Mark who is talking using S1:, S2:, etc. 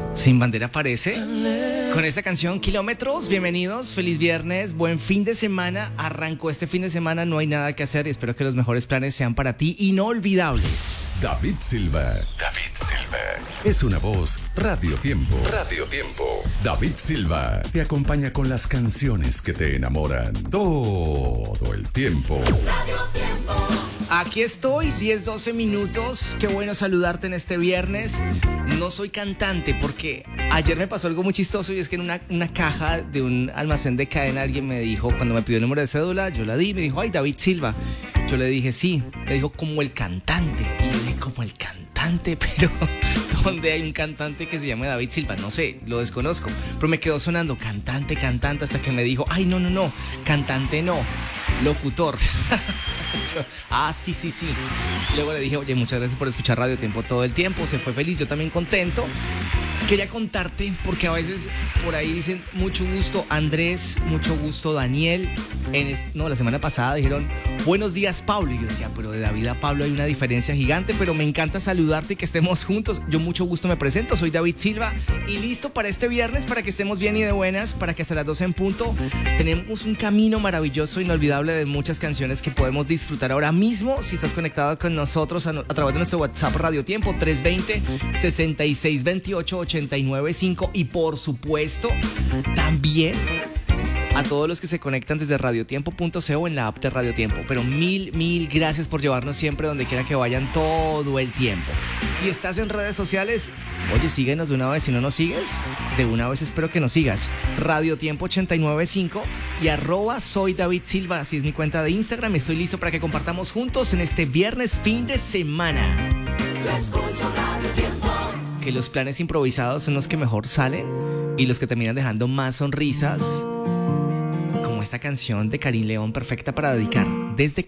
S1: Sin Bandera aparece con esa canción Kilómetros. Bienvenidos, feliz viernes, buen fin de semana. Arrancó este fin de semana, no hay nada que hacer y espero que los mejores planes sean para ti inolvidables.
S2: David Silva. Es una voz Radio Tiempo. David Silva te acompaña con las canciones que te enamoran todo el tiempo.
S3: Radio Tiempo.
S1: Aquí estoy, 10-12 minutos. Qué bueno saludarte en este viernes. No soy cantante porque ayer me pasó algo muy chistoso y es que en una caja de un almacén de cadena alguien me dijo, cuando me pidió el número de cédula, yo la di, me dijo, ay, David Silva. Yo le dije, sí. Me dijo, como el cantante. Y yo dije, como el cantante, pero ¿dónde hay un cantante que se llame David Silva? No sé, lo desconozco. Pero me quedó sonando cantante, hasta que me dijo, ay, no, cantante no, locutor. Sí. Luego le dije, oye, muchas gracias por escuchar Radio Tiempo todo el tiempo. Se fue feliz, yo también contento. Quería contarte, porque a veces por ahí dicen mucho gusto Andrés, mucho gusto Daniel. La semana pasada dijeron buenos días Pablo. Y yo decía, pero de David a Pablo hay una diferencia gigante, pero me encanta saludarte y que estemos juntos. Yo mucho gusto me presento, soy David Silva y listo para este viernes, para que estemos bien y de buenas, para que hasta las 12 en punto tenemos un camino maravilloso, inolvidable de muchas canciones que podemos disfrutar ahora mismo. Si estás conectado con nosotros a través de nuestro WhatsApp Radio Tiempo 320-6628-895 y por supuesto también a todos los que se conectan desde radiotiempo.co en la app de Radio Tiempo. Pero mil gracias por llevarnos siempre donde quiera que vayan todo el tiempo. Si estás en redes sociales, oye, síguenos de una vez. Si no nos sigues, de una vez espero que nos sigas. Radio Tiempo 895 y @soy David Silva. Así es mi cuenta de Instagram. Estoy listo para que compartamos juntos en este viernes fin de semana.
S3: Yo escucho Radio Tiempo.
S1: Que los planes improvisados son los que mejor salen y los que terminan dejando más sonrisas. Esta canción de Karim León, perfecta para dedicar desde